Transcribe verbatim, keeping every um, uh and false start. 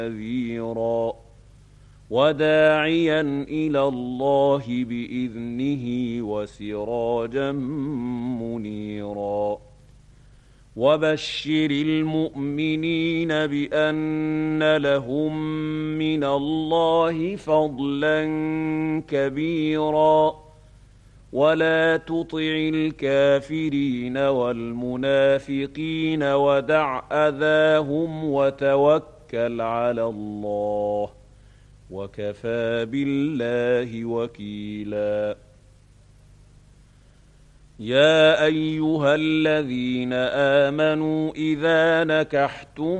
نذيرا وداعيا إلى الله بإذنه وسراجا منيرا وبشر المؤمنين بأن لهم من الله فضلا كبيرا ولا تطع الكافرين والمنافقين ودع أذاهم وتوكل على الله وكفى بالله وكيلا يا أيها الذين آمنوا إذا نكحتم